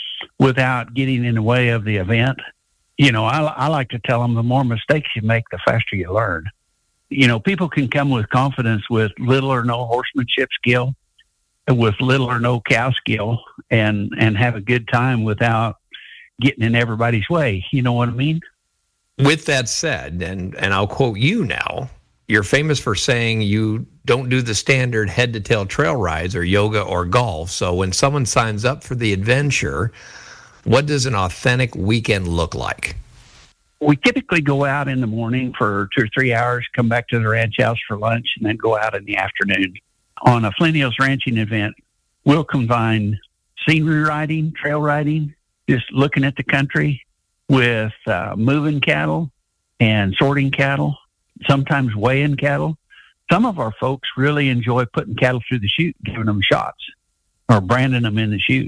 without getting in the way of the event. You know, I, I like to tell them the more mistakes you make, the faster you learn. You know, people can come with confidence with little or no horsemanship skill, with little or no cow skill, and, and have a good time without getting in everybody's way. You know what I mean? With that said, and, and I'll quote you now, you're famous for saying you don't do the standard head-to-tail trail rides or yoga or golf. So when someone signs up for the adventure, what does an authentic weekend look like? We typically go out in the morning for two or three hours, come back to the ranch house for lunch, and then go out in the afternoon. On a Flint Hills ranching event, we'll combine scenery riding, trail riding, just looking at the country, with uh, moving cattle and sorting cattle, sometimes weighing cattle. Some of our folks really enjoy putting cattle through the chute, giving them shots or branding them in the chute.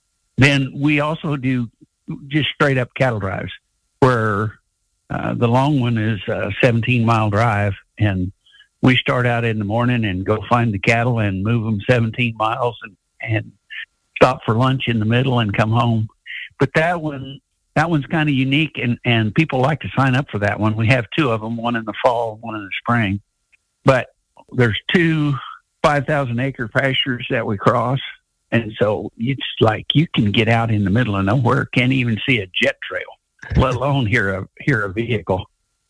Then we also do just straight up cattle drives, where uh, the long one is a seventeen mile drive, and we start out in the morning and go find the cattle and move them seventeen miles and, and stop for lunch in the middle and come home. But that one, that one's kind of unique, and, and people like to sign up for that one. We have two of them, one in the fall, one in the spring. But there's two five thousand acre pastures that we cross. And so it's like you can get out in the middle of nowhere, can't even see a jet trail, let alone hear a, hear a vehicle.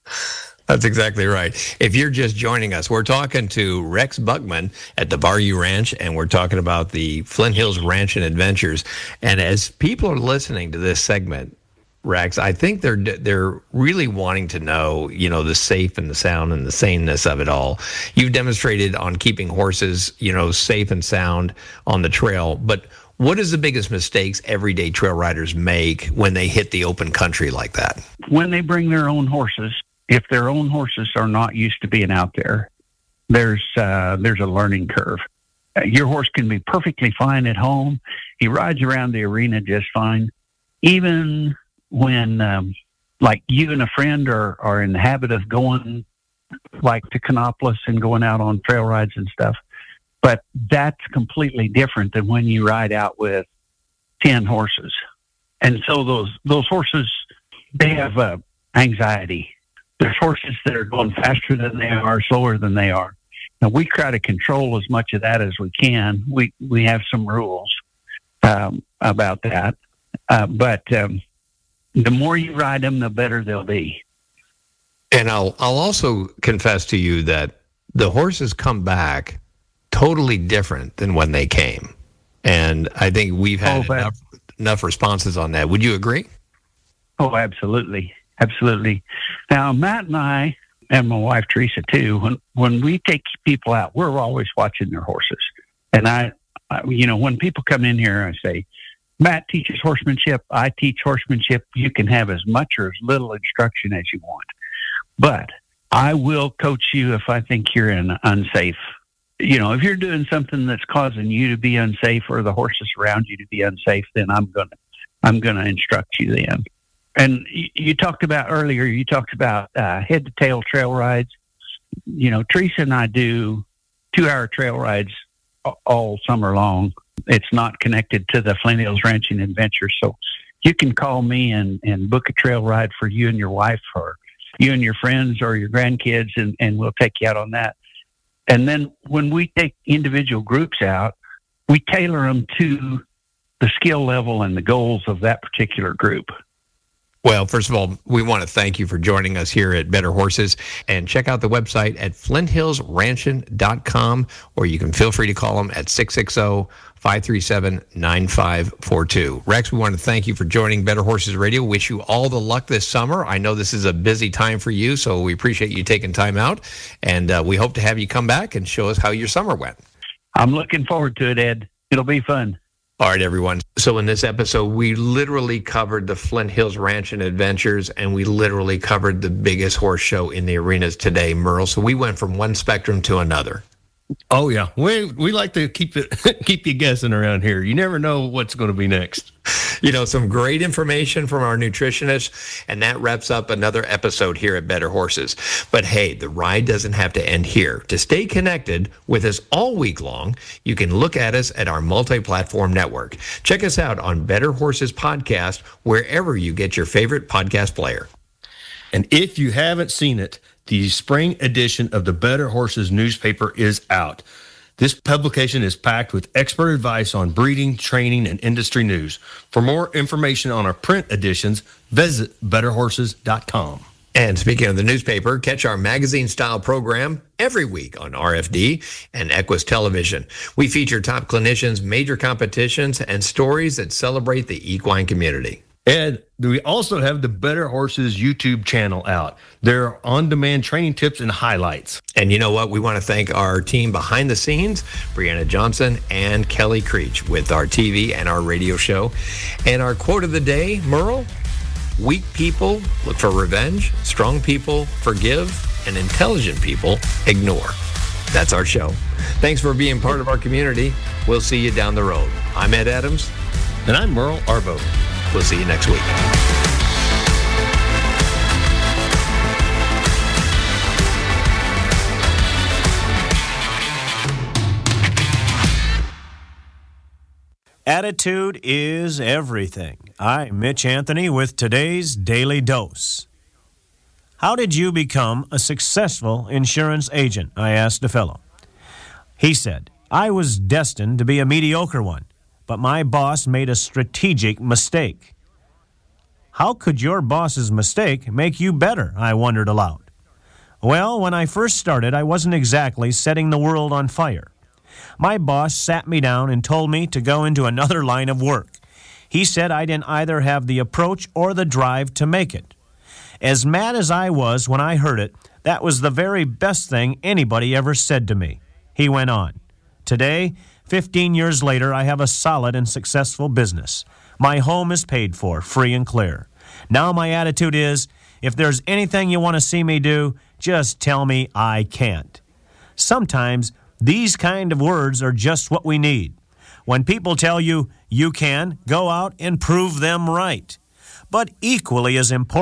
That's exactly right. If you're just joining us, we're talking to Rex Buckman at the Bayou Ranch, and we're talking about the Flint Hills Ranch and Adventures. And as people are listening to this segment, Rex, I think they're they're really wanting to know, you know, the safe and the sound and the saneness of it all. You've demonstrated on keeping horses, you know, safe and sound on the trail, but what is the biggest mistakes everyday trail riders make when they hit the open country like that? When they bring their own horses, if their own horses are not used to being out there, there's uh, there's a learning curve. Uh, your horse can be perfectly fine at home. He rides around the arena just fine. Even when um, like you and a friend are, are in the habit of going like to Canopolis and going out on trail rides and stuff. But that's completely different than when you ride out with ten horses. And so those, those horses, they have uh, anxiety. There's horses that are going faster than they are, slower than they are. Now, we try to control as much of that as we can. We we have some rules um, about that. Uh, but um, the more you ride them, the better they'll be. And I'll I'll also confess to you that the horses come back totally different than when they came. And I think we've had oh, enough, enough responses on that. Would you agree? Oh, absolutely. Absolutely. Now, Matt and I, and my wife Teresa too, when when we take people out, we're always watching their horses. And I, I, you know, when people come in here, I say, Matt teaches horsemanship. I teach horsemanship. You can have as much or as little instruction as you want, but I will coach you if I think you're in unsafe. You know, if you're doing something that's causing you to be unsafe or the horses around you to be unsafe, then I'm gonna, I'm gonna instruct you then. And you, you talked about earlier, you talked about uh, head-to-tail trail rides. You know, Teresa and I do two-hour trail rides all summer long. It's not connected to the Flint Hills Ranching Adventure. So you can call me and, and book a trail ride for you and your wife or you and your friends or your grandkids, and, and we'll take you out on that. And then when we take individual groups out, we tailor them to the skill level and the goals of that particular group. Well, first of all, we want to thank you for joining us here at Better Horses, and check out the website at flint hills ranchin dot com, or you can feel free to call them at six six zero, five three seven, nine five four two. Rex, we want to thank you for joining Better Horses Radio. Wish you all the luck this summer. I know this is a busy time for you, so we appreciate you taking time out, and uh, we hope to have you come back and show us how your summer went. I'm looking forward to it, Ed. It'll be fun. All right, everyone. So in this episode, we literally covered the Flint Hills Ranch and Adventures, and we literally covered the biggest horse show in the arenas today, Merle. So we went from one spectrum to another. Oh, yeah. We we like to keep it keep you guessing around here. You never know what's going to be next. You know, some great information from our nutritionist, and that wraps up another episode here at Better Horses. But hey, the ride doesn't have to end here. To stay connected with us all week long, you can look at us at our multi-platform network. Check us out on Better Horses Podcast, wherever you get your favorite podcast player. And if you haven't seen it, the spring edition of the Better Horses newspaper is out. This publication is packed with expert advice on breeding, training, and industry news. For more information on our print editions, visit better horses dot com. And speaking of the newspaper, catch our magazine-style program every week on R F D and Equus Television. We feature top clinicians, major competitions, and stories that celebrate the equine community. Ed, we also have the Better Horses YouTube channel out. There are on-demand training tips and highlights. And you know what? We want to thank our team behind the scenes, Brianna Johnson and Kelly Creech, with our T V and our radio show. And our quote of the day, Merle, weak people look for revenge, strong people forgive, and intelligent people ignore. That's our show. Thanks for being part of our community. We'll see you down the road. I'm Ed Adams. And I'm Merle Arbo. We'll see you next week. Attitude is everything. I'm Mitch Anthony with today's Daily Dose. How did you become a successful insurance agent? I asked a fellow. He said, I was destined to be a mediocre one, but my boss made a strategic mistake. How could your boss's mistake make you better? I wondered aloud. Well, when I first started, I wasn't exactly setting the world on fire. My boss sat me down and told me to go into another line of work. He said I didn't either have the approach or the drive to make it. As mad as I was when I heard it, that was the very best thing anybody ever said to me. He went on. Today, fifteen years later, I have a solid and successful business. My home is paid for, free and clear. Now my attitude is, if there's anything you want to see me do, just tell me I can't. Sometimes these kind of words are just what we need. When people tell you you can, go out and prove them right. But equally as important,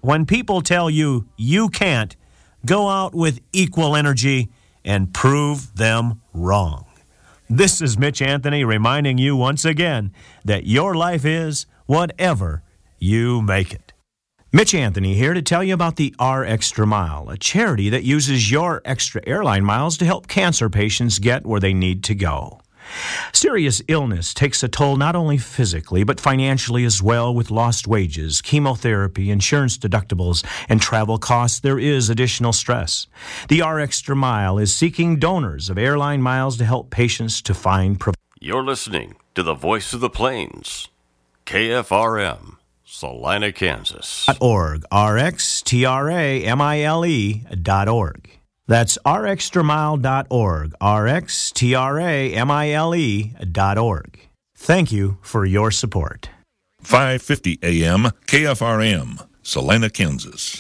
when people tell you you can't, go out with equal energy and prove them wrong. This is Mitch Anthony reminding you once again that your life is whatever you make it. Mitch Anthony here to tell you about the R Extra Mile, a charity that uses your extra airline miles to help cancer patients get where they need to go. Serious illness takes a toll not only physically, but financially as well. With lost wages, chemotherapy, insurance deductibles, and travel costs, there is additional stress. The R Extra Mile is seeking donors of airline miles to help patients to find... Pro- You're listening to the Voice of the Plains, K F R M, Salina, Kansas. .org, R X T R A M I L E dot org. That's r extra mile dot org, R X T R A M I L E dot org. Thank you for your support. five fifty A M, K F R M, Salina, Kansas.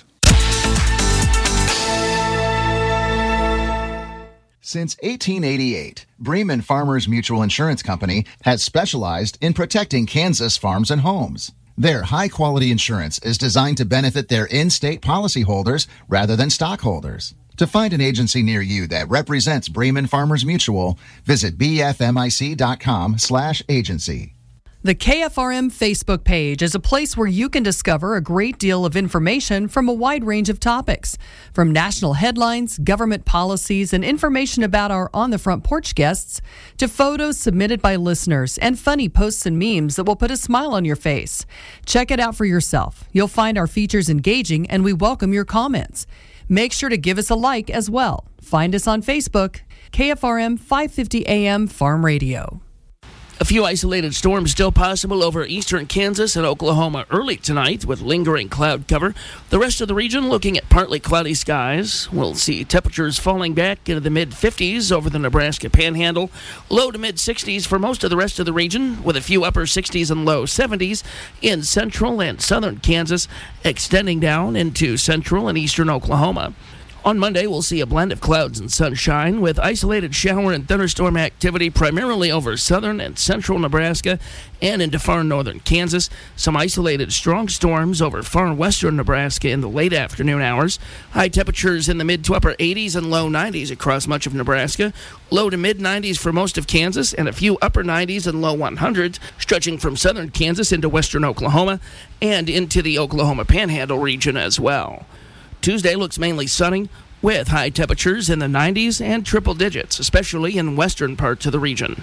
Since eighteen eighty-eight, Bremen Farmers Mutual Insurance Company has specialized in protecting Kansas farms and homes. Their high-quality insurance is designed to benefit their in-state policyholders rather than stockholders. To find an agency near you that represents Bremen Farmers Mutual, visit b f m i c dot com slash agency. The K F R M Facebook page is a place where you can discover a great deal of information from a wide range of topics, from national headlines, government policies, and information about our On the Front Porch guests, to photos submitted by listeners and funny posts and memes that will put a smile on your face. Check it out for yourself. You'll find our features engaging, and we welcome your comments. Make sure to give us a like as well. Find us on Facebook, K F R M five fifty A M Farm Radio. A few isolated storms still possible over eastern Kansas and Oklahoma early tonight with lingering cloud cover. The rest of the region looking at partly cloudy skies. We'll see temperatures falling back into the mid fifties over the Nebraska Panhandle. Low to mid sixties for most of the rest of the region, with a few upper sixties and low seventies in central and southern Kansas, extending down into central and eastern Oklahoma. On Monday, we'll see a blend of clouds and sunshine with isolated shower and thunderstorm activity primarily over southern and central Nebraska and into far northern Kansas. Some isolated strong storms over far western Nebraska in the late afternoon hours. High temperatures in the mid to upper eighties and low nineties across much of Nebraska. Low to mid nineties for most of Kansas and a few upper nineties and low hundreds stretching from southern Kansas into western Oklahoma and into the Oklahoma Panhandle region as well. Tuesday looks mainly sunny with high temperatures in the nineties and triple digits, especially in western parts of the region.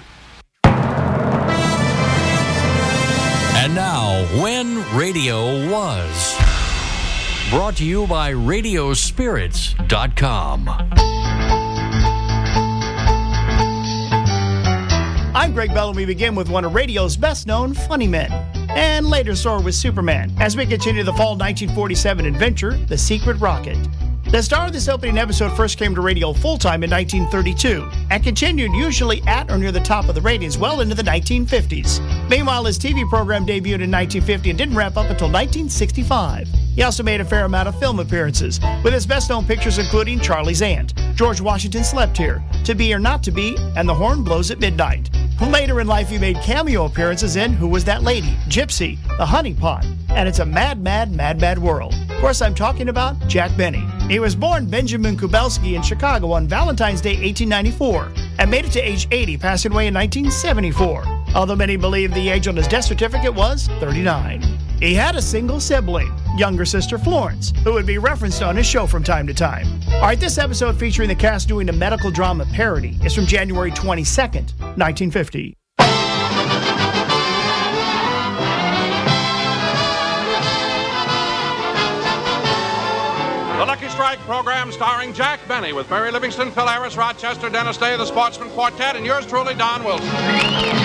And now, When Radio Was. Brought to you by radio spirits dot com. I'm Greg Bell, and we begin with one of radio's best-known funny men, and later soar with Superman, as we continue the fall nineteen forty-seven adventure, The Secret Rocket. The star of this opening episode first came to radio full-time in nineteen thirty-two, and continued usually at or near the top of the ratings well into the nineteen fifties. Meanwhile, his T V program debuted in nineteen fifty and didn't wrap up until nineteen sixty-five. He also made a fair amount of film appearances, with his best-known pictures including Charlie's Aunt, George Washington Slept Here, To Be or Not to Be, and The Horn Blows at Midnight. Later in life, he made cameo appearances in Who Was That Lady?, Gypsy, The Honey Pot, and It's a Mad, Mad, Mad, Mad World. Of course, I'm talking about Jack Benny. He was born Benjamin Kubelski in Chicago on Valentine's Day, eighteen ninety-four, and made it to age eighty, passing away in nineteen seventy-four, although many believe the age on his death certificate was thirty-nine. He had a single sibling, younger sister Florence, who would be referenced on his show from time to time. All right, this episode featuring the cast doing a medical drama parody is from January twenty-second, nineteen fifty. The Lucky Strike program starring Jack Benny with Mary Livingston, Phil Harris, Rochester, Dennis Day, the Sportsman Quartet, and yours truly, Don Wilson.